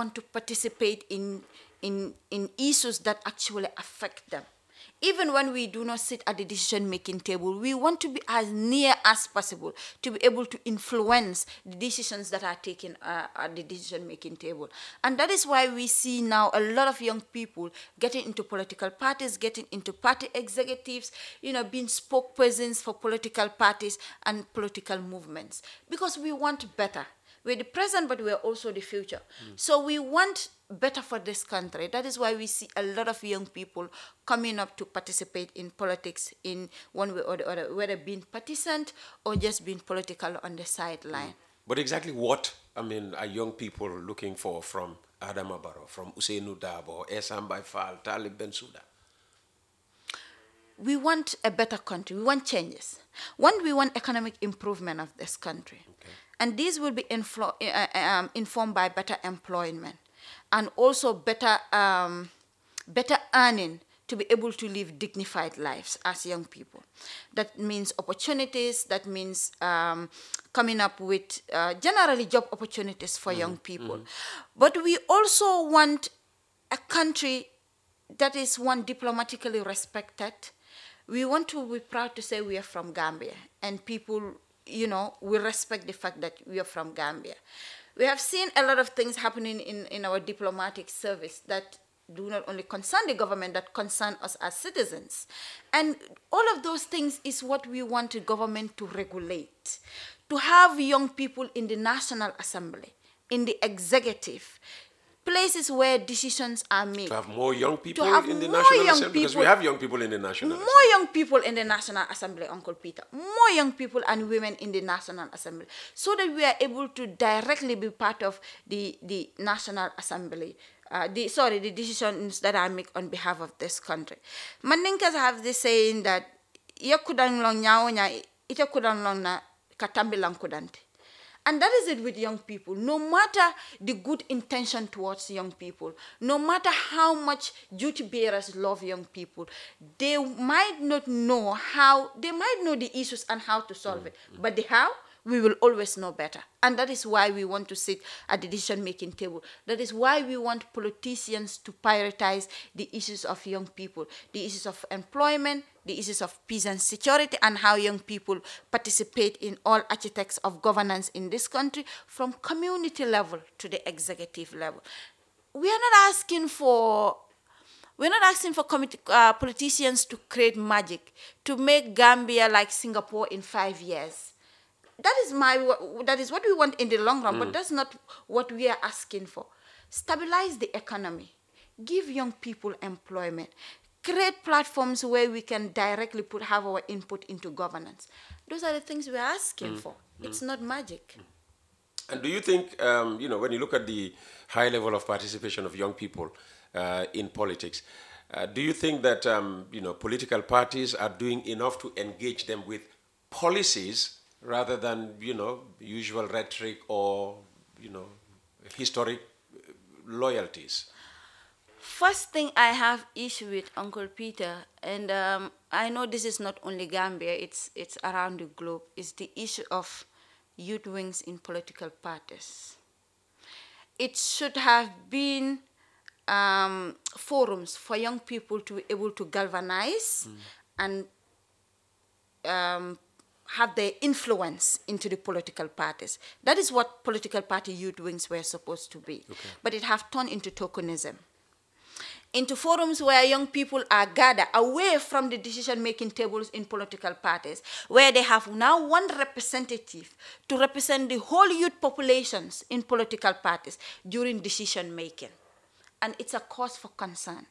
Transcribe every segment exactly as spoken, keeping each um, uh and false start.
want to participate in, in, in issues that actually affect them. Even when we do not sit at the decision-making table, we want to be as near as possible to be able to influence the decisions that are taken uh, at the decision-making table. And that is why we see now a lot of young people getting into political parties, getting into party executives, you know, being spokespersons for political parties and political movements. Because we want better. We're the present, but we're also the future. Mm. So we want better for this country. That is why we see a lot of young people coming up to participate in politics in one way or the other, whether being partisan or just being political on the sideline. Mm. But exactly what, I mean, are young people looking for from Adama Barrow, from Ousainou Darboe, Essam Bai Fall, Talib Bensouda? We want a better country. We want changes. One, we want economic improvement of this country. Okay. And these will be inflo- uh, um, informed by better employment and also better, um, better earning to be able to live dignified lives as young people. That means opportunities, that means um, coming up with uh, generally job opportunities for mm-hmm. young people. Mm-hmm. But we also want a country that is, one, diplomatically respected. We want to be proud to say we are from Gambia, and people, you know, we respect the fact that we are from Gambia. We have seen a lot of things happening in, in our diplomatic service that do not only concern the government, that concern us as citizens. And all of those things is what we want the government to regulate. To have young people in the National Assembly, in the executive, places where decisions are made. To have more young people in the National Assembly? Because we have young people in the National Assembly. More young people in the National Assembly, Uncle Peter. More young people and women in the National Assembly. So that we are able to directly be part of the, the National Assembly. Uh, the, sorry, the decisions that I make on behalf of this country. Mandinkas have this saying that, yakudang long nyao nya, ita kudang long na katambi lang kudanti. And that is it with young people. No matter the good intention towards young people, no matter how much duty bearers love young people, they might not know how, they might know the issues and how to solve mm-hmm. it. But the how, we will always know better. And that is why we want to sit at the decision-making table. That is why we want politicians to prioritize the issues of young people, the issues of employment, the issues of peace and security, and how young people participate in all aspects of governance in this country, from community level to the executive level. We are not asking for We're not asking for uh, politicians to create magic, to make Gambia like Singapore in five years. That is my. That is what we want in the long run, mm. but that's not what we are asking for. Stabilize the economy, give young people employment, create platforms where we can directly put have our input into governance. Those are the things we are asking mm. for. It's mm. not magic. And do you think, um, you know, when you look at the high level of participation of young people uh, in politics, uh, do you think that, um, you know, political parties are doing enough to engage them with policies rather than, you know, usual rhetoric or, you know, historic loyalties? First thing I have issue with, Uncle Peter, and um, I know this is not only Gambia, it's, it's around the globe, is the issue of youth wings in political parties. It should have been um, forums for young people to be able to galvanize mm. and um, have their influence into the political parties. That is what political party youth wings were supposed to be. Okay. But it have turned into tokenism, into forums where young people are gathered away from the decision-making tables in political parties, where they have now one representative to represent the whole youth populations in political parties during decision-making. And it's a cause for concern.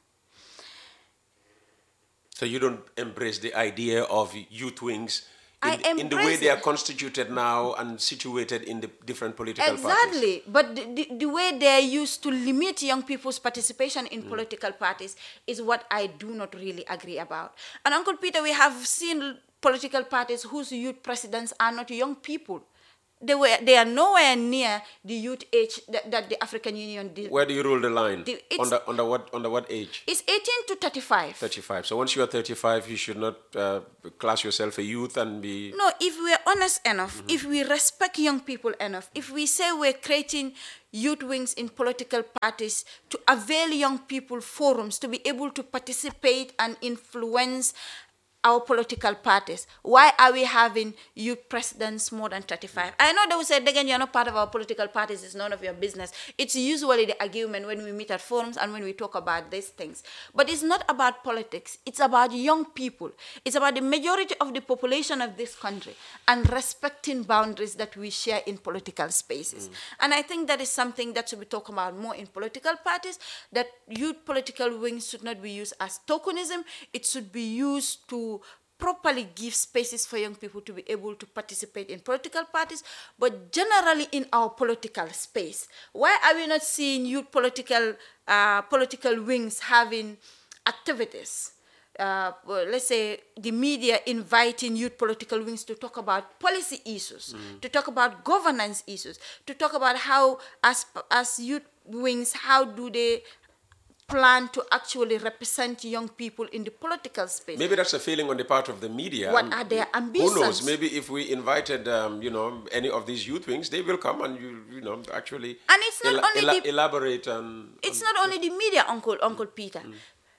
So you don't embrace the idea of youth wings In, in the way they are constituted now and situated in the different political exactly. parties. Exactly, but the, the, the way they're used to limit young people's participation in mm. political parties is what I do not really agree about. And Uncle Peter, we have seen political parties whose youth presidents are not young people. they were they are nowhere near the youth age that, that the African Union did. Where do you rule the line? The- it's- under under what under what age? It's eighteen to thirty-five. thirty-five. So once you are thirty-five, you should not uh, class yourself a youth and be. No, if we are honest enough, if we respect young people enough, if we say we're creating youth wings in political parties to avail young people forums to be able to participate and influence our political parties, why are we having youth presidents more than thirty-five? I know they will say, again, you're not part of our political parties, it's none of your business. It's usually the argument when we meet at forums and when we talk about these things. But it's not about politics, it's about young people. It's about the majority of the population of this country and respecting boundaries that we share in political spaces. Mm. And I think that is something that should be talked about more in political parties, that youth political wings should not be used as tokenism, it should be used to properly give spaces for young people to be able to participate in political parties, but generally in our political space. Why are we not seeing youth political uh, political wings having activities? Uh, well, let's say the media inviting youth political wings to talk about policy issues, mm. to talk about governance issues, to talk about how, as as youth wings, how do they plan to actually represent young people in the political space. Maybe that's a feeling on the part of the media. What are their ambitions? Who knows? Maybe if we invited, um, you know, any of these youth wings, they will come and you, you know, actually. And it's not ela only ela the, elaborate and. It's not only the media, Uncle Uncle Peter. Mm.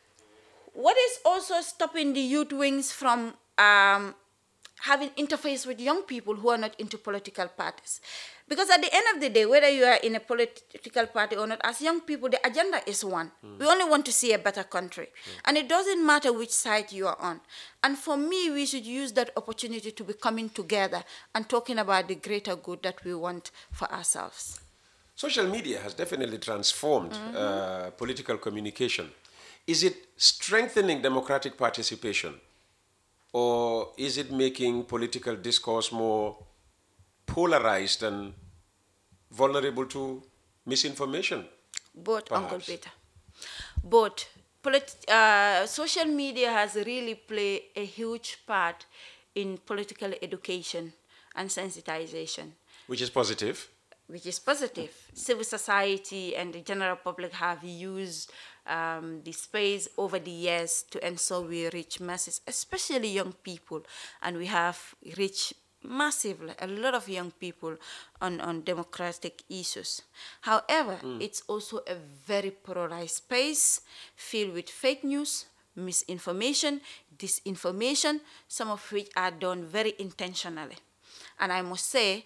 What is also stopping the youth wings from um, having interface with young people who are not into political parties? Because at the end of the day, whether you are in a political party or not, as young people, the agenda is one. Mm. We only want to see a better country. Mm. And it doesn't matter which side you are on. And for me, we should use that opportunity to be coming together and talking about the greater good that we want for ourselves. Social media has definitely transformed mm-hmm. uh, political communication. Is it strengthening democratic participation? Or is it making political discourse more polarized and vulnerable to misinformation? Both, perhaps? Uncle Peter. Both. Polit- uh, social media has really played a huge part in political education and sensitization. Which is positive. Which is positive. Civil society and the general public have used um, the space over the years to ensure we reach masses, especially young people, and we have reached massively a lot of young people on, on democratic issues. However, mm. it's also a very polarized space filled with fake news, misinformation, disinformation, some of which are done very intentionally. And I must say,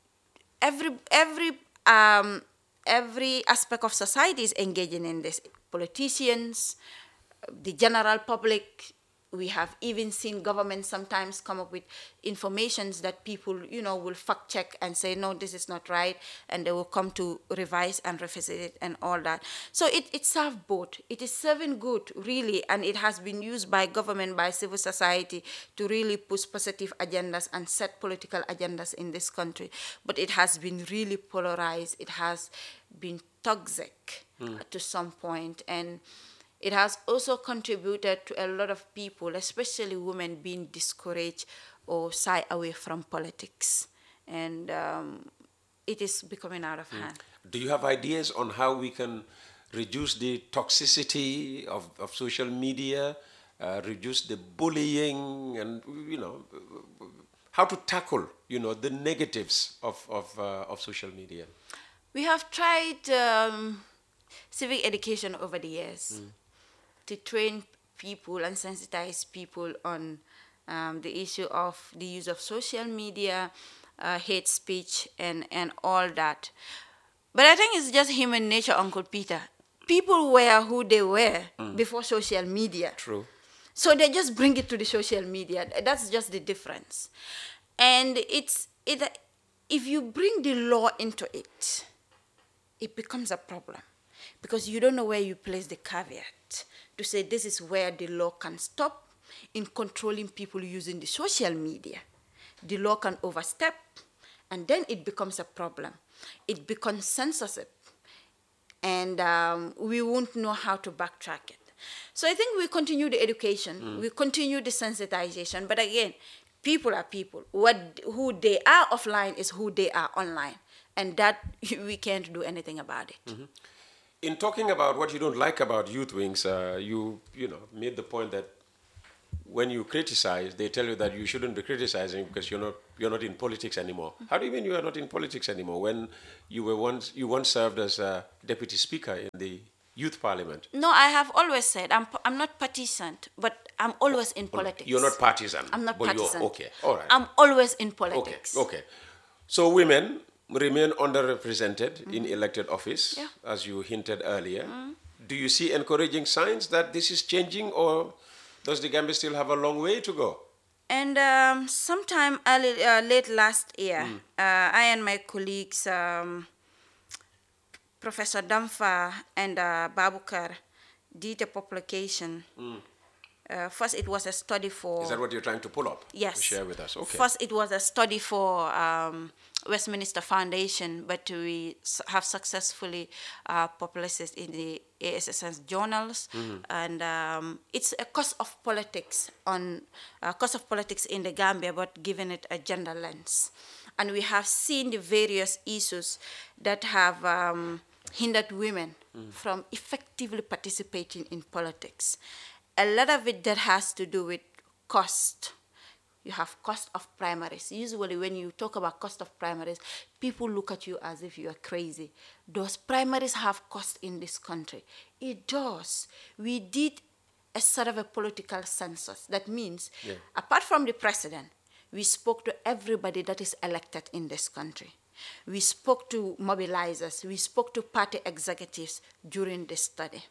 every every um, every aspect of society is engaging in this. Politicians, the general public. We have even seen governments sometimes come up with informations that people, you know, will fact check and say, no, this is not right, and they will come to revise and revisit it and all that. So it, it serves both. It is serving good, really, and it has been used by government, by civil society to really push positive agendas and set political agendas in this country. But it has been really polarized. It has been toxic mm. to some point, and it has also contributed to a lot of people, especially women, being discouraged or shy away from politics. And um, it is becoming out of mm. hand. Do you have ideas on how we can reduce the toxicity of, of social media, uh, reduce the bullying, and, you know, how to tackle, you know, the negatives of, of, uh, of social media? We have tried um, civic education over the years. Mm. to train people and sensitize people on um, the issue of the use of social media, uh, hate speech, and, and all that. But I think it's just human nature, Uncle Peter. People were who they were mm. before social media. True. So they just bring it to the social media. That's just the difference. And it's it, if you bring the law into it, it becomes a problem. Because you don't know where you place the caveat to say this is where the law can stop in controlling people using the social media. The law can overstep, and then it becomes a problem. It becomes censorship, and um, we won't know how to backtrack it. So I think we continue the education, mm. we continue the sensitization, but again, people are people. What who they are offline is who they are online, and that we can't do anything about it. Mm-hmm. In talking about what you don't like about Youth Wings, uh, you you know made the point that when you criticize, they tell you that you shouldn't be criticizing because you're not you're not in politics anymore. Mm-hmm. How do you mean you are not in politics anymore when you were once you once served as a deputy speaker in the Youth Parliament? No, I have always said I'm I'm not partisan, but I'm always in politics. You're not partisan. I'm not but partisan. You're, okay, all right. I'm always in politics. Okay, okay. So women remain underrepresented mm-hmm. in elected office, yeah. as you hinted earlier. Mm-hmm. Do you see encouraging signs that this is changing, or does the Gambia still have a long way to go? And um, sometime early, uh, late last year, mm. uh, I and my colleagues, um, Professor Damfa and uh, Babukar, did a publication. Mm. Uh, first, it was a study for... Is that what you're trying to pull up? Yes. To share with us, okay. First, it was a study for um, Westminster Foundation, but we have successfully uh, published it in the A S S N journals. Mm-hmm. And um, it's a cost of politics on uh, cost of politics in the Gambia, but given it a gender lens. And we have seen the various issues that have um, hindered women mm. from effectively participating in politics. A lot of it that has to do with cost. You have cost of primaries. Usually when you talk about cost of primaries, people look at you as if you are crazy. Does primaries have cost in this country? It does. We did a sort of a political census. That means, yeah. apart from the president, we spoke to everybody that is elected in this country. We spoke to mobilizers. We spoke to party executives during this study.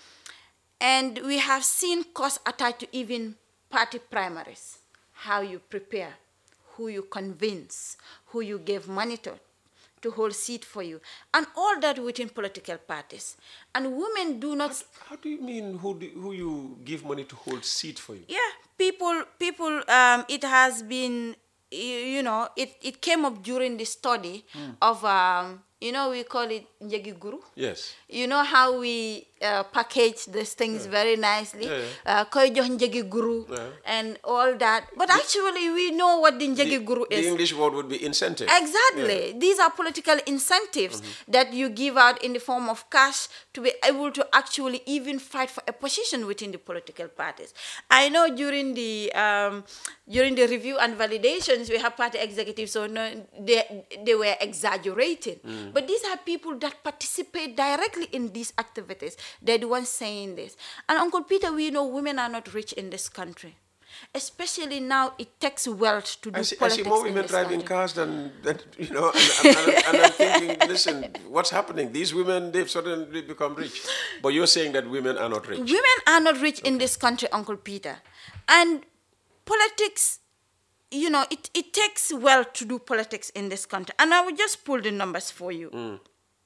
And we have seen costs attached to even party primaries, how you prepare, who you convince, who you give money to, to hold seat for you, and all that within political parties. And women do not... How, how do you mean who, do, who you give money to hold seat for you? Yeah, people, people. Um, it has been, you, you know, it, it came up during the study mm. of... Um, you know, we call it Njagi Guru. Yes. You know how we uh, package these things yeah. very nicely. Koy jox Njagi Guru and all that. But the, actually, we know what the Njagi the, Guru is. The English word would be incentive. Exactly. Yeah. These are political incentives mm-hmm. that you give out in the form of cash to be able to actually even fight for a position within the political parties. I know during the um, during the review and validations, we have party executives, so no, they, they were exaggerating. Mm. But these are people that participate directly in these activities. They're the ones saying this. And Uncle Peter, we know women are not rich in this country. Especially now, it takes wealth to do I see, politics. I see more in women this driving country. cars than, than you know, and, and, and, and I'm thinking, listen, what's happening? These women, they've suddenly become rich. But you're saying that women are not rich. Women are not rich okay. in this country, Uncle Peter. And politics, you know, it, it takes wealth to do politics in this country. And I will just pull the numbers for you. Mm.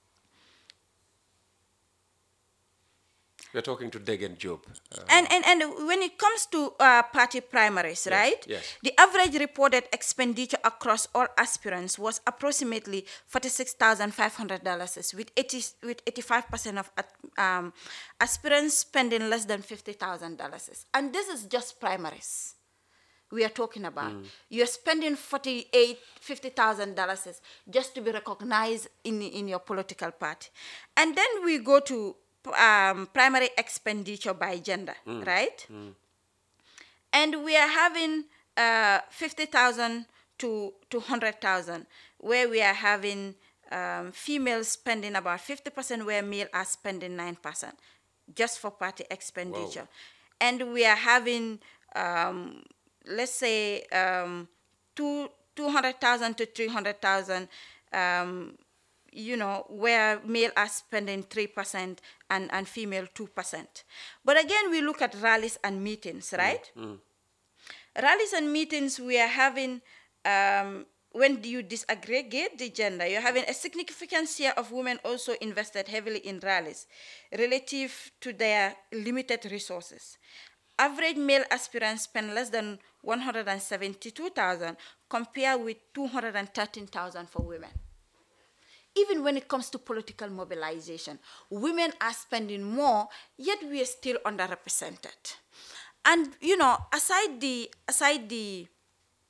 We're talking to Degen Job. Uh, and, and and when it comes to uh, party primaries, yes, right? Yes. The average reported expenditure across all aspirants was approximately forty-six thousand five hundred dollars, with eighty with eighty-five percent of um, aspirants spending less than fifty thousand dollars. And this is just primaries we are talking about. Mm. You're spending forty-eight, fifty thousand dollars just to be recognized in in your political party. And then we go to Um, primary expenditure by gender, mm. right? Mm. And we are having uh, fifty thousand to one hundred thousand, where we are having um, females spending about fifty percent, where male are spending nine percent, just for party expenditure. Wow. And we are having, um, let's say, um, two, 200,000 to three hundred thousand, um, you know, where male are spending three percent and, and female two percent. But again, we look at rallies and meetings, right? Mm, mm. Rallies and meetings, we are having, um, when you disaggregate the gender, you're having a significant share of women also invested heavily in rallies relative to their limited resources. Average male aspirants spend less than one hundred seventy-two thousand compared with two hundred thirteen thousand for women. Even when it comes to political mobilization, women are spending more, yet we are still underrepresented. And, you know, aside the, aside the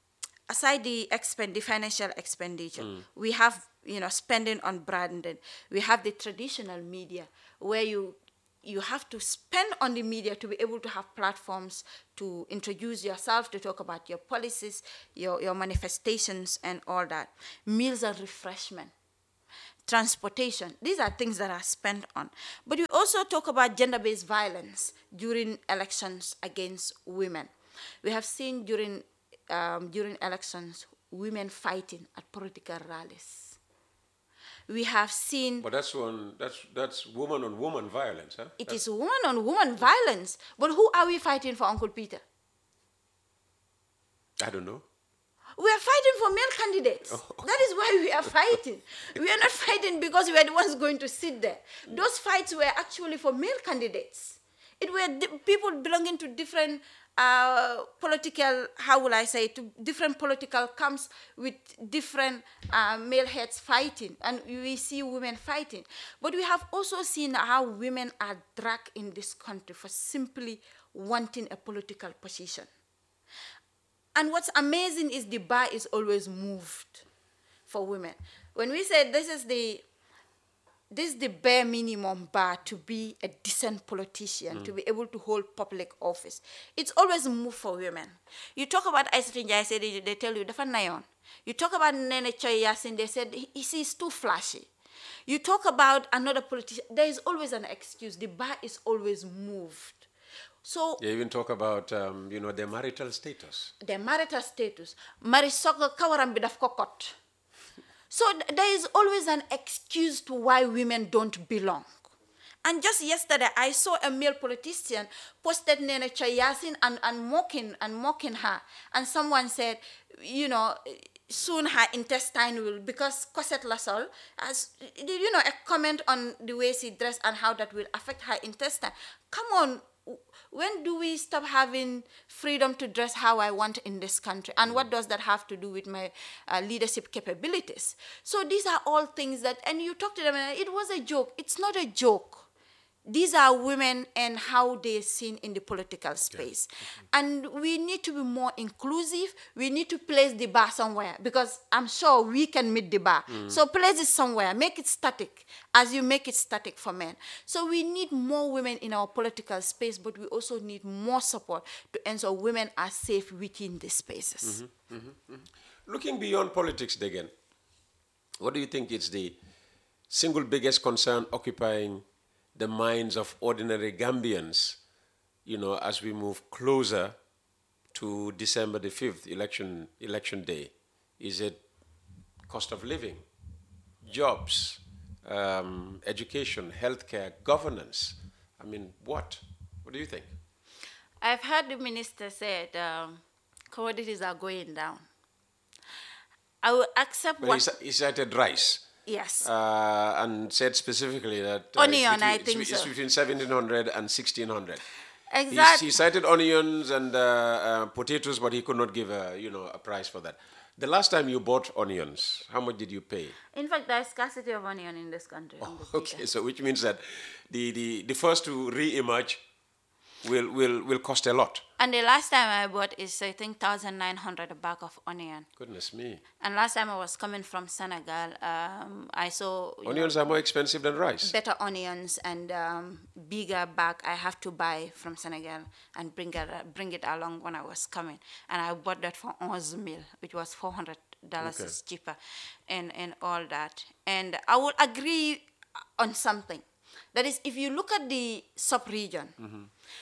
aside the expend the financial expenditure, we have, you know, spending on branding. We have the traditional media where you you have to spend on the media to be able to have platforms to introduce yourself, to talk about your policies, your, your manifestations, and all that. Meals and refreshment, transportation. These are things that are spent on. But we also talk about gender-based violence during elections against women. We have seen during um, during elections women fighting at political rallies. We have seen But that's one. That's that's woman on woman violence, huh? it That's- is woman on woman violence. But who are we fighting for, Uncle Peter? I don't know. We are fighting for male candidates. Oh. That is why we are fighting. We are not fighting because we are the ones going to sit there. Those fights were actually for male candidates. It were di- people belonging to different uh, political, how will I say, to different political camps with different uh, male heads fighting. And we see women fighting. But we have also seen how women are dragged in this country for simply wanting a political position. And what's amazing is the bar is always moved for women. When we say this is the this is the bare minimum bar to be a decent politician, mm. to be able to hold public office, it's always moved for women. You talk about Aissatou Njie, I said they, they tell you dafa nayon. You talk about Nene Choi Yasin, they said he, he's too flashy. You talk about another politician, there is always an excuse. The bar is always moved. So they even talk about, um, you know, their marital status. Their marital status. Marisoka kawaram bidaf kokot. So th- there is always an excuse to why women don't belong. And just yesterday, I saw a male politician posted Nene Choi Yasin and, and mocking and mocking her. And someone said, you know, soon her intestine will, because Cosette Lasol, as you know, a comment on the way she dressed and how that will affect her intestine. Come on. When do we stop having freedom to dress how I want in this country? And what does that have to do with my uh, leadership capabilities? So these are all things that, and you talk to them, and it was a joke. It's not a joke. These are women and how they're seen in the political space. Yeah. Mm-hmm. And we need to be more inclusive. We need to place the bar somewhere, because I'm sure we can meet the bar. Mm. So place it somewhere. Make it static as you make it static for men. So we need more women in our political space, but we also need more support to ensure women are safe within these spaces. Mm-hmm. Mm-hmm. Mm-hmm. Looking beyond politics, again, what do you think is the single biggest concern occupying the minds of ordinary Gambians, you know, as we move closer to December the fifth, election, election day? Is it cost of living, jobs, um, education, healthcare, governance? I mean, what? What do you think? I've heard the minister say um, commodities are going down. I will accept but what... He, he cited rice. Yes. Uh, and said specifically that uh, onion, between, I think it's, so. It's between seventeen hundred and sixteen hundred. Exactly. He, he cited onions and uh, uh, potatoes, but he could not give a, you know, a price for that. The last time you bought onions, how much did you pay? In fact, there is scarcity of onion in this country. Oh, okay, so which means that the, the, the first to re-emerge will, will, will cost a lot. And the last time I bought is, I think, one thousand nine hundred a bag of onion. Goodness me. And last time I was coming from Senegal, um, I saw... Onions know, are more expensive than rice. Better onions and um, bigger bag I have to buy from Senegal and bring it, uh, bring it along when I was coming. And I bought that for eleven mil, which was four hundred dollars okay. cheaper and, and all that. And I would agree on something. That is, if you look at the sub-region, mm-hmm.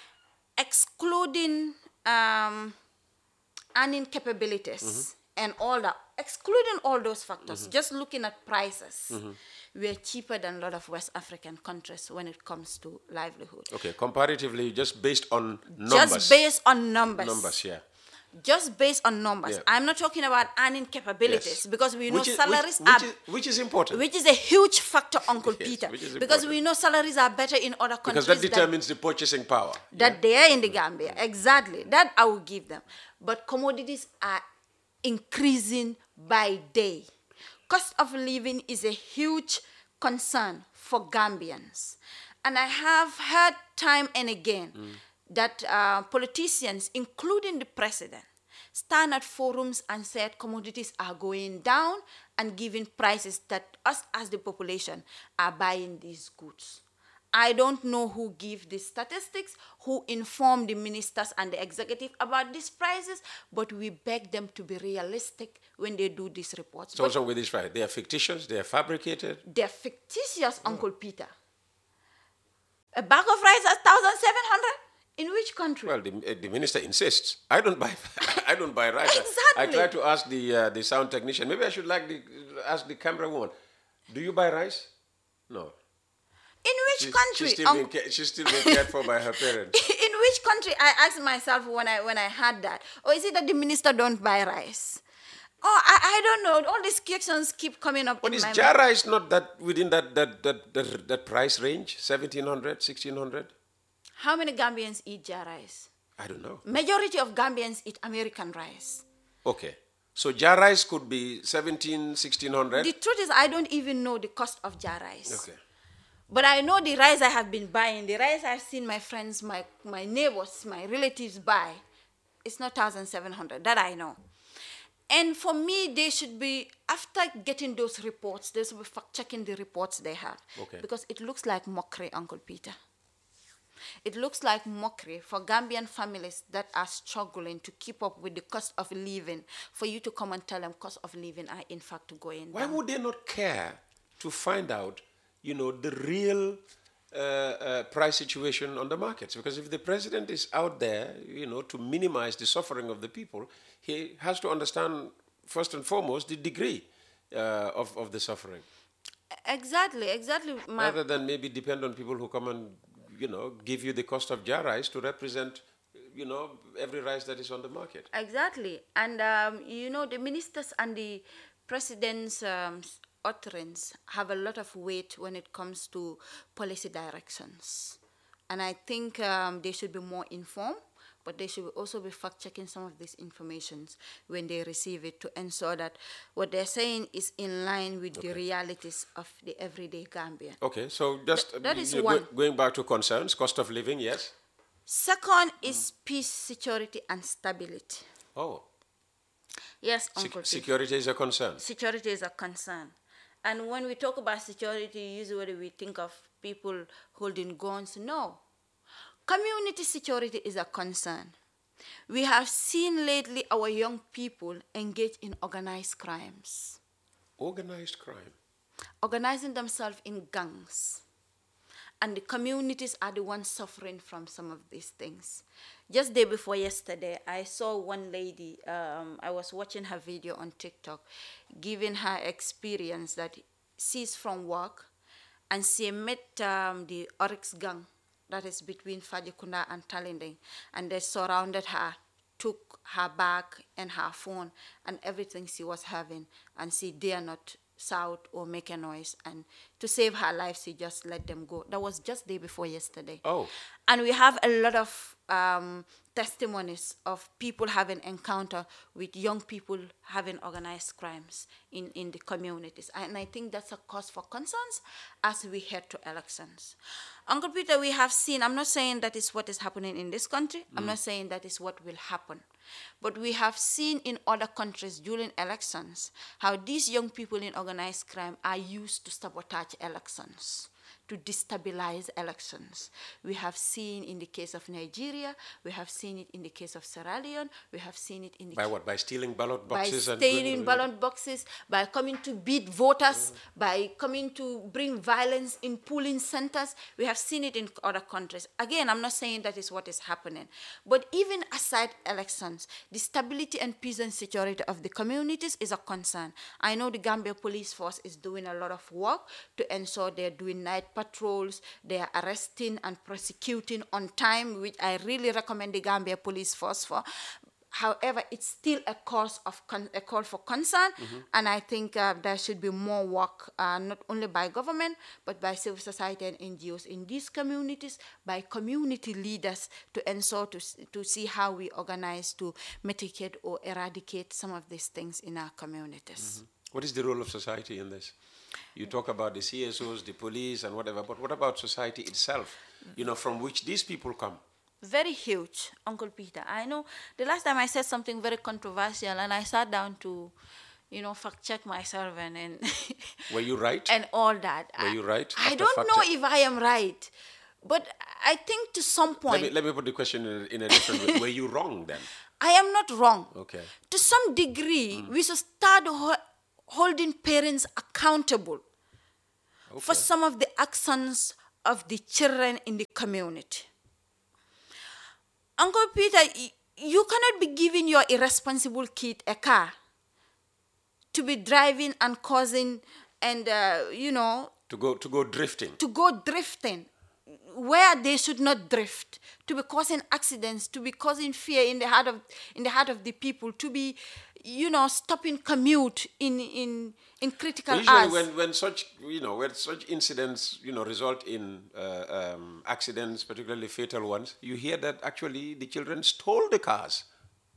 excluding um, earning capabilities mm-hmm. and all that, excluding all those factors, mm-hmm. just looking at prices, mm-hmm. we are cheaper than a lot of West African countries when it comes to livelihood. Okay, comparatively, just based on numbers. Just based on numbers. Numbers, yeah. Just based on numbers. Yeah. I'm not talking about earning capabilities yes. because we know which is, salaries which, which are... Is, which is important. Which is a huge factor, Uncle yes, Peter. Because important. We know salaries are better in other countries. Because that determines that, the purchasing power. That yeah? they are in the Gambia. Exactly. That I will give them. But commodities are increasing by day. Cost of living is a huge concern for Gambians. And I have heard time and again mm. that uh, politicians, including the president, stand at forums and said commodities are going down and giving prices that us as the population are buying these goods. I don't know who give these statistics, who inform the ministers and the executive about these prices, but we beg them to be realistic when they do these reports. So what's wrong with these prices? They are fictitious, they are fabricated? They're fictitious, oh. Uncle Peter. A bag of rice at one thousand seven hundred? In which country? Well, the, the minister insists. I don't buy I don't buy rice. Exactly. I try to ask the, uh, the sound technician. Maybe I should like the, ask the camera woman. Do you buy rice? No. In which She, country? She's still, um, being, ca- she's still being cared for by her parents. In which country? I asked myself when I when I had that. Or is it that the minister don't buy rice? Oh, I, I don't know. All these questions keep coming up But in is my jar mind. rice not that within that that that, that, that price range? seventeen hundred, sixteen hundred? How many Gambians eat jar rice? I don't know. Majority of Gambians eat American rice. Okay. So jar rice could be seventeen, sixteen hundred? The truth is, I don't even know the cost of jar rice. Okay. But I know the rice I have been buying, the rice I've seen my friends, my, my neighbors, my relatives buy, it's not one thousand seven hundred. That I know. And for me, they should be, after getting those reports, they should be fact-checking the reports they have. Okay. Because it looks like mockery, Uncle Peter. It looks like mockery for Gambian families that are struggling to keep up with the cost of living, for you to come and tell them cost of living are in fact going Why down. would they not care to find out, you know, the real uh, uh, price situation on the markets? Because if the president is out there, you know, to minimize the suffering of the people, he has to understand, first and foremost, the degree uh, of, of the suffering. Exactly, exactly. My, Rather than maybe depend on people who come and, you know, give you the cost of jar rice to represent, you know, every rice that is on the market. Exactly. And, um, you know, the ministers and the president's um, utterance have a lot of weight when it comes to policy directions. And I think um, they should be more informed, but they should also be fact-checking some of these informations when they receive it to ensure that what they're saying is in line with okay. the realities of the everyday Gambian. Okay, so just Th that is you know, one. go, going back to concerns, cost of living, yes? Second is peace, security, and stability. Oh. Yes, Se Uncle Pete. Security is a concern. Security is a concern. And when we talk about security, usually we think of people holding guns. No. Community security is a concern. We have seen lately our young people engage in organized crimes. Organized crime? Organizing themselves in gangs. And the communities are the ones suffering from some of these things. Just day before yesterday, I saw one lady, um, I was watching her video on TikTok, giving her experience that she's from work, and she met um, the Oryx gang, that is between Fajikunda and Talinding, and they surrounded her, took her bag and her phone and everything she was having, and she dare not shout or make a noise, and to save her life she just let them go. That was just day before yesterday. Oh. And we have a lot of um, testimonies of people having encounter with young people having organized crimes in, in the communities. And I think that's a cause for concerns as we head to elections. Uncle Peter, we have seen, I'm not saying that is what is happening in this country. Mm. I'm not saying that is what will happen. But we have seen in other countries during elections how these young people in organized crime are used to sabotage elections, to destabilize elections. We have seen in the case of Nigeria, we have seen it in the case of Sierra Leone, we have seen it in the By what? By stealing ballot boxes? By and stealing ballot boxes, by coming to beat voters, mm. by coming to bring violence in polling centers. We have seen it in other countries. Again, I'm not saying that is what is happening. But even aside elections, the stability and peace and security of the communities is a concern. I know the Gambia Police Force is doing a lot of work to ensure they're doing night patrols, they are arresting and prosecuting on time, which I really recommend the Gambia Police Force for. However, it's still a cause of con a call for concern, mm-hmm. and I think uh, there should be more work, uh, not only by government, but by civil society and N G Os in these communities, by community leaders to ensure to, to see how we organize to mitigate or eradicate some of these things in our communities. Mm-hmm. What is the role of society in this? You talk about the C S Os, the police, and whatever, but what about society itself, you know, from which these people come? very huge, Uncle Peter. I know the last time I said something very controversial, and I sat down to, you know, fact check myself and and, Were you right? and all that. Were you right I, I after don't fact know check? if I am right, but I think to some Let point me, let me put the question in a, in a different way. Were you wrong then? I am not wrong. Okay. To some degree, we should start ho- holding parents accountable for Okay. some of the actions of the children in the community. Uncle Peter, y- you cannot be giving your irresponsible kid a car to be driving and causing and, uh, you know, To go to go drifting. to go drifting where they should not drift, to be causing accidents, to be causing fear in the heart of in the heart of the people, to be, you know, stopping commute in in in critical Usually, hours. when, when such you know when such incidents you know result in uh, um, accidents, particularly fatal ones, you hear that actually the children stole the cars.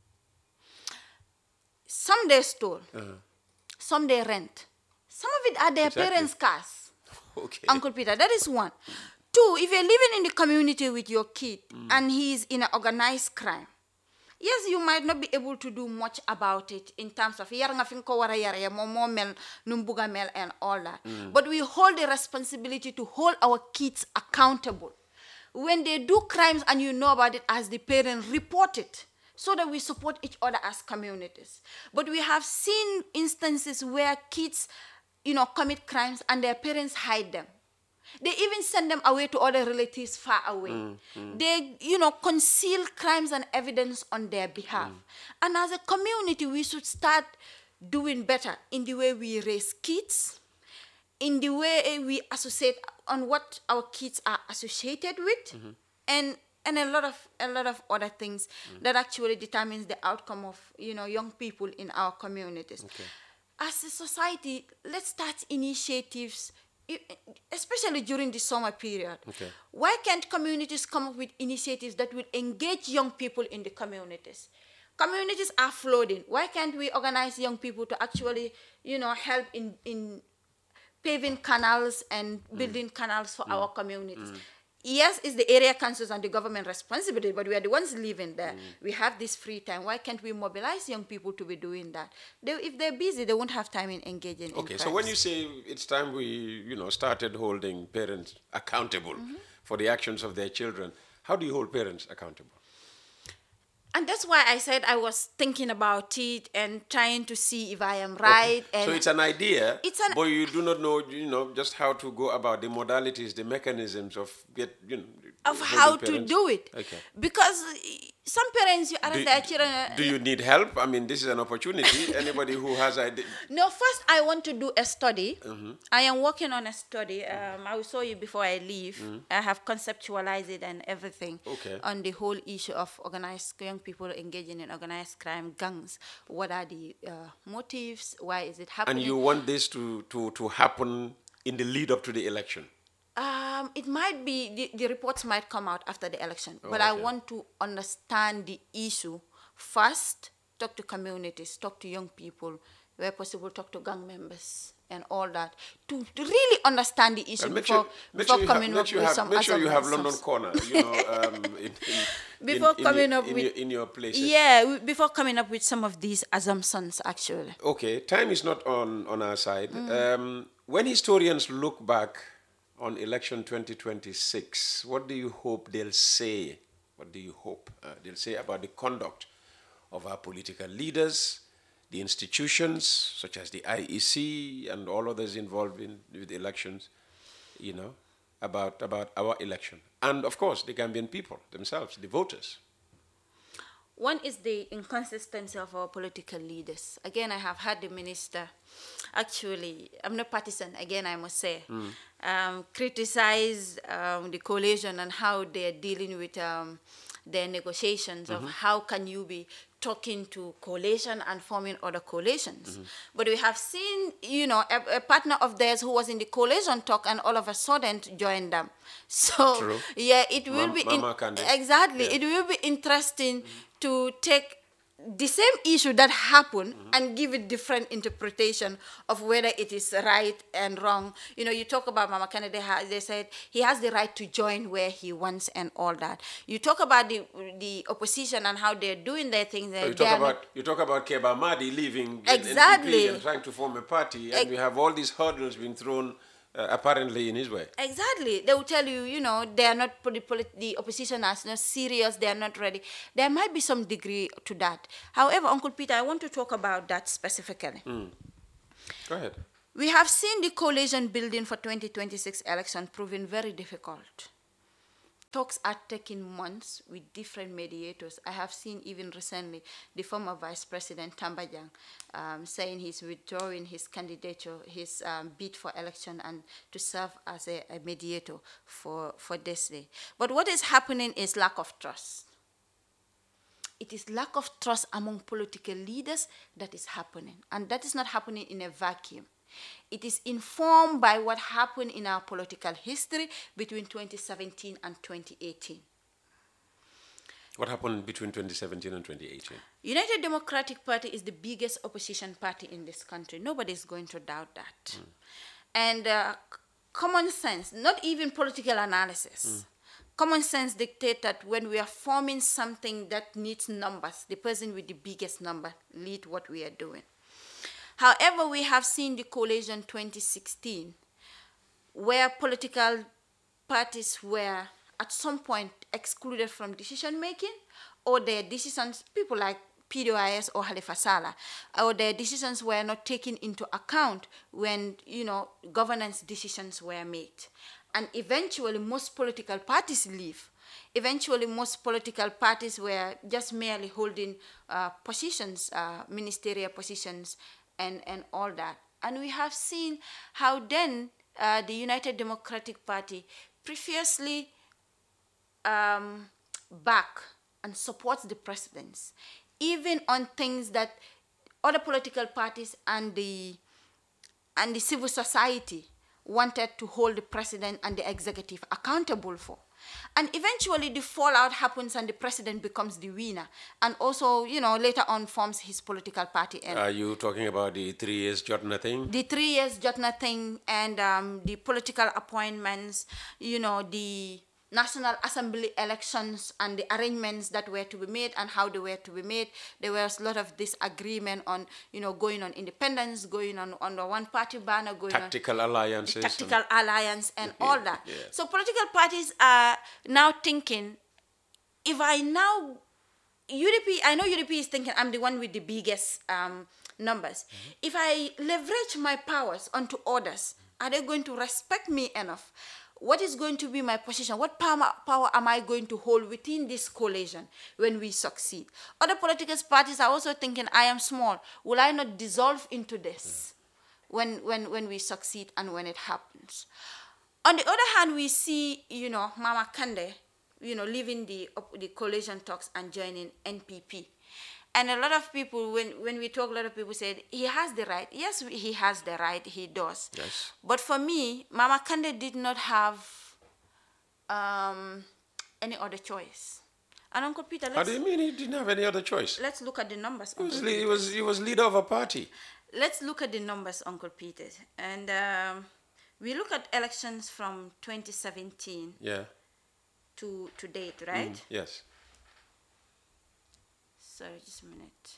Some they stole, some they rent, some of it are their Exactly. parents' cars. Okay. Uncle Peter, that is one. Two, if you're living in the community with your kid and he's in an organized crime, yes, you might not be able to do much about it in terms of yar nga fi nga ko wara yar ya mo mo mel num buga mel and all that. But we hold the responsibility to hold our kids accountable. When they do crimes and you know about it as the parent, report it so that we support each other as communities. But we have seen instances where kids, you know, commit crimes and their parents hide them. They even send them away to other relatives far away. They, you know, conceal crimes and evidence on their behalf. And as a community, we should start doing better in the way we raise kids, in the way we associate on what our kids are associated with, and and a lot of a lot of other things that actually determines the outcome of, you know, young people in our communities. Okay. As a society, let's start initiatives, e- especially during the summer period. Okay. Why can't communities come up with initiatives that will engage young people in the communities? Communities are flooding. Why can't we organize young people to actually, you know, help in, in paving canals and building canals for our communities? Yes, it's the area councils and the government responsibility, but we are the ones living there. We have this free time. Why can't we mobilize young people to be doing that? They, if they're busy, they won't have time in engaging. Okay, in so when crimes. you say it's time we, you know, started holding parents accountable for the actions of their children, how do you hold parents accountable? And that's why I said I was thinking about it and trying to see if I am right. And So it's an idea, It's an- but you do not know, you know, just how to go about the modalities, the mechanisms of get, you know, of holding how to parents- do it. Okay. Because uh, some parents, you Do, arrest their children. uh, do you need help? I mean, this is an opportunity. Anybody who has idea. No, first I want to do a study. Mm-hmm. I am working on a study. Um, I will show you before I leave. I have conceptualized it and everything Okay. on the whole issue of organized young people engaging in organized crime, gangs. What are the uh, motives? Why is it happening? And you want this to, to, to happen in the lead up to the election? Um, it might be, the, the reports might come out after the election, Oh, but I okay. want to understand the issue first, talk to communities, talk to young people, where possible, talk to gang members and all that, to, to really understand the issue Well, make before, sure, make before sure you have, coming make up sure you with have, some make sure you have assumptions. London Corner, you know, um, in, in, Before in, in coming your, up in with- your, in your places. Yeah, we- before coming up with some of these assumptions, actually. Okay, time is not on, on our side. Mm. Um, when historians look back on election twenty twenty-six, what do you hope they'll say? What do you hope uh, they'll say about the conduct of our political leaders, the institutions such as the I E C and all others involved in with elections, you know, about, about our election? And of course, the Gambian people themselves, the voters. One is the inconsistency of our political leaders. Again, I have had the minister, actually, I'm not partisan, again, I must say, um, criticize um, the coalition and how they're dealing with um, their negotiations of how can you be talking to coalition and forming other coalitions. But we have seen, you know, a, a partner of theirs who was in the coalition talk and all of a sudden joined them. So, True. yeah, it will Mam- be... Mama Kandeh. exactly. Yeah. It will be interesting to take the same issue that happened and give it different interpretation of whether it is right and wrong. You know, you talk about Mama Kennedy, they, ha- they said he has the right to join where he wants and all that. You talk about the the opposition and how they're doing their things. So you they talk are about not- you talk about Keba Madi leaving Exactly. N P P and trying to form a party, and Ex- we have all these hurdles being thrown uh, apparently in his way. Exactly. They will tell you, you know, they are not, the, polit- the opposition is not serious, they are not ready. There might be some degree to that. However, Uncle Peter, I want to talk about that specifically. Mm. Go ahead. We have seen the coalition building for twenty twenty-six election proving very difficult. Talks are taking months with different mediators. I have seen even recently the former Vice President Tambajang um, saying he's withdrawing his candidature, his um, bid for election and to serve as a, a mediator for, for this day. But what is happening is lack of trust. It is lack of trust among political leaders that is happening. And that is not happening in a vacuum. It is informed by what happened in our political history between twenty seventeen and twenty eighteen. What happened between twenty seventeen and twenty eighteen? United Democratic Party is the biggest opposition party in this country. Nobody is going to doubt that. Mm. And uh, c- common sense, not even political analysis, mm. common sense dictates that when we are forming something that needs numbers, the person with the biggest number lead what we are doing. However, we have seen the coalition twenty sixteen, where political parties were at some point excluded from decision making, or their decisions, people like P D O I S or Halifa Sallah, or their decisions were not taken into account when, you know, governance decisions were made. And eventually, most political parties leave. Eventually, most political parties were just merely holding uh, positions, uh, ministerial positions, and, and all that. And we have seen how then uh, the United Democratic Party previously um, back and supports the presidents, even on things that other political parties and the, and the civil society wanted to hold the president and the executive accountable for. And eventually the fallout happens and the president becomes the winner and also, you know, later on forms his political party. And are you talking about the three years Jotna thing? The three years Jotna thing and um, the political appointments, you know, the National Assembly elections and the arrangements that were to be made and how they were to be made. There was a lot of disagreement on, you know, going on independence, going on under one party banner, going tactical on alliances, tactical and alliance and yeah, all that. Yeah. So political parties are now thinking, if I now, U D P, I know U D P is thinking I'm the one with the biggest um, numbers. Mm-hmm. If I leverage my powers onto others, are they going to respect me enough? What is going to be my position? What power, power am I going to hold within this coalition when we succeed? Other political parties are also thinking, I am small. Will I not dissolve into this mm. when, when, when we succeed and when it happens? On the other hand, we see, you know, Mama Kande, you know, leaving the, the coalition talks and joining N P P. And a lot of people, when, when we talk, a lot of people said, he has the right. Yes, he has the right, he does. Yes. But for me, Mama Kande did not have um, any other choice. And Uncle Peter, let's... How do you mean he didn't have any other choice? Let's look at the numbers, He was, Uncle he was, he was leader of a party. Let's look at the numbers, Uncle Peter. And um, we look at elections from twenty seventeen yeah. to, to date, right? Mm, yes. Sorry, just a minute.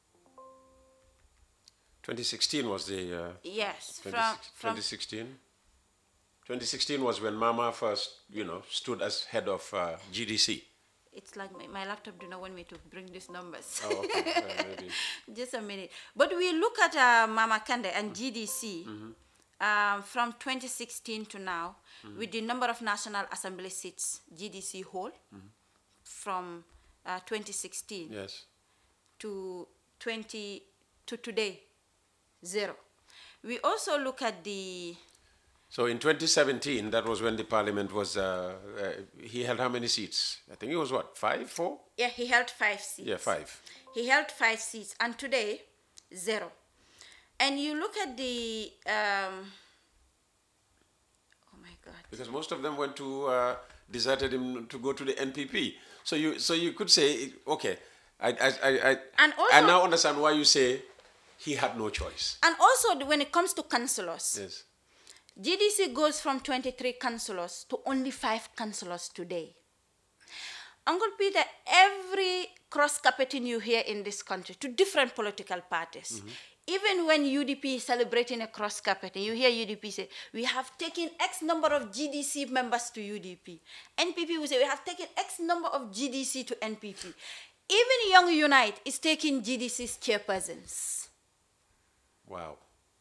twenty sixteen was the... Uh, yes, twenty, from, from... twenty sixteen? twenty sixteen was when Mama first, you know, stood as head of uh, G D C. It's like my, my laptop do not want me to bring these numbers. Oh, okay. uh, maybe. Just a minute. But we look at uh, Mama Kande and G D C mm-hmm. um, from twenty sixteen to now, mm-hmm. with the number of National Assembly seats G D C hold mm-hmm. from uh, twenty sixteen. Yes. To twenty to today, zero. We also look at the. So in twenty seventeen, that was when the parliament was. Uh, uh, he held how many seats? I think it was what, five, four? Yeah, he held five seats. Yeah, five. He held five seats, and today, zero. And you look at the. Um, oh my God. Because most of them went to uh, deserted him to go to the N P P. So you so you could say, okay. I, I, I, I, And I also- now understand why you say he had no choice. And also, when it comes to councillors, Yes. G D C goes from twenty-three councillors to only five councillors today. Uncle Peter, every cross-carpeting you hear in this country to different political parties, even when U D P is celebrating a cross-carpeting, you hear U D P say, we have taken X number of G D C members to U D P. N P P will say, we have taken X number of G D C to N P P. Even Young Unite is taking G D C's chairpersons. Wow.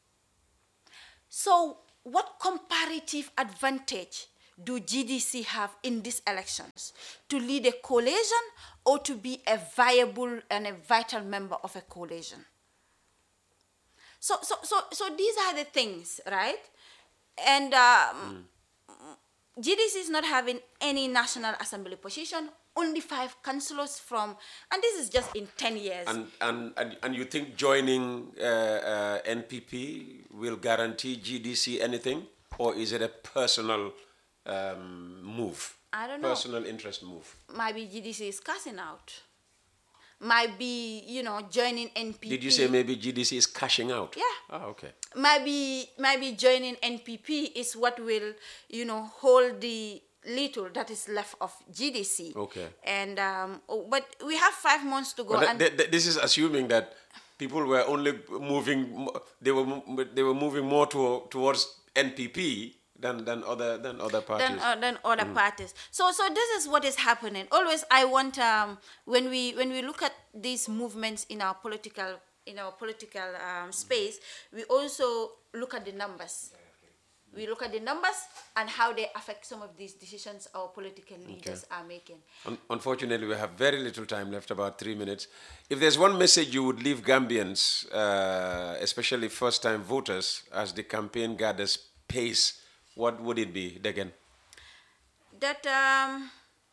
So what comparative advantage do G D C have in these elections? To lead a coalition or to be a viable and a vital member of a coalition? So, so, so, so these are the things, right? And um, G D C is not having any National Assembly position, only five councillors from, and this is just in ten years. And, and, and, and you think joining uh, uh, N P P will guarantee G D C anything? Or is it a personal um, move? I don't know. Personal interest move? Maybe G D C is cashing out. Might be, you know, joining N P P. Did you say maybe G D C is cashing out? Yeah. Oh, okay. Maybe, maybe joining N P P is what will, you know, hold the little that is left of G D C. Okay. And um, oh, but we have five months to go. But and th- th- this is assuming that people were only moving, mo- they were mo- they were moving more to, towards N P P than than other than other parties. than, uh, than other parties. So, so this is what is happening. Always, I want um, when we when we look at these movements in our political in our political um, space, we also look at the numbers. We look at the numbers and how they affect some of these decisions our political leaders are making. Un- unfortunately, we have very little time left, about three minutes. If there's one message you would leave Gambians, uh, especially first-time voters, as the campaign gathers pace, what would it be, Degen? That um,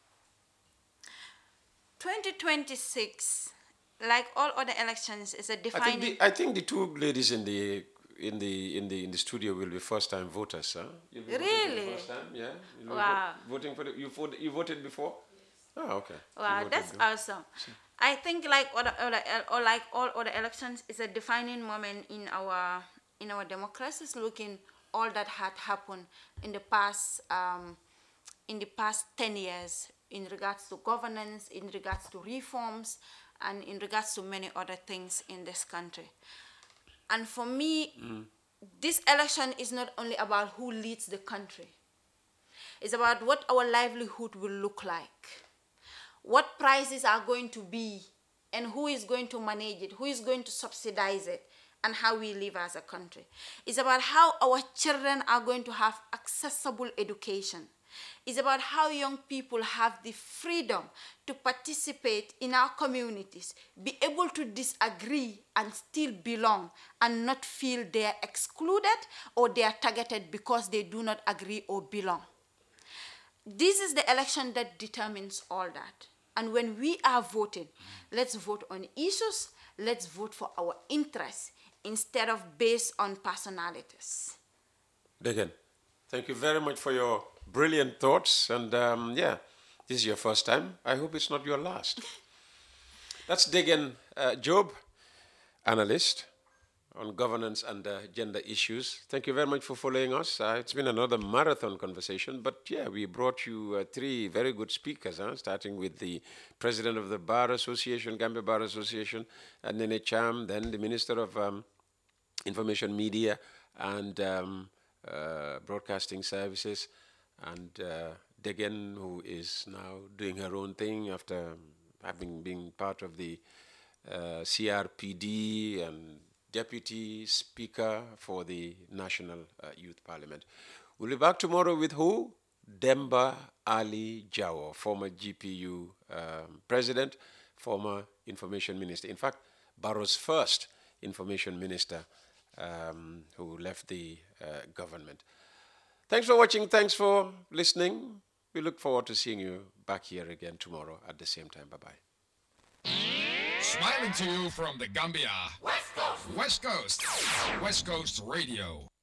twenty twenty-six, like all other elections, is a I defining. think the, I think the two ladies in the in the in the in the studio will be first-time voters, huh? You'll be voting for the Really? first time, yeah. You'll be Wow. vo- voting for the, you voted you voted before? Oh, okay. You Wow, voted that's before. awesome. I think like other, other or like all other elections is a defining moment in our in our democracies. Looking all that had happened in the past um, in the past ten years in regards to governance, in regards to reforms, and in regards to many other things in this country. And for me, this election is not only about who leads the country. It's about what our livelihood will look like, what prices are going to be, and who is going to manage it, who is going to subsidize it, and how we live as a country. It's about how our children are going to have accessible education. It's about how young people have the freedom to participate in our communities, be able to disagree and still belong, and not feel they are excluded or they are targeted because they do not agree or belong. This is the election that determines all that. And when we are voting, let's vote on issues, let's vote for our interests instead of based on personalities. Degen, thank you very much for your brilliant thoughts. And um, yeah, this is your first time. I hope it's not your last. That's Degen uh, Job, analyst on governance and uh, gender issues. Thank you very much for following us. Uh, it's been another marathon conversation, but yeah, we brought you uh, three very good speakers, huh? Starting with the president of the Bar Association, Gambia Bar Association, uh, Nene Cham, then the Minister of um, Information Media and um, uh, Broadcasting Services, and uh, Degen, who is now doing her own thing after having been part of the uh, C R P D and Deputy Speaker for the National uh, Youth Parliament. We'll be back tomorrow with who? Demba Ali Jawo, former G P U um, president, former information minister. In fact, Barrow's first information minister um, who left the uh, government. Thanks for watching. Thanks for listening. We look forward to seeing you back here again tomorrow at the same time. Bye-bye. Smiling to you from the Gambia. West Coast. West Coast. West Coast Radio.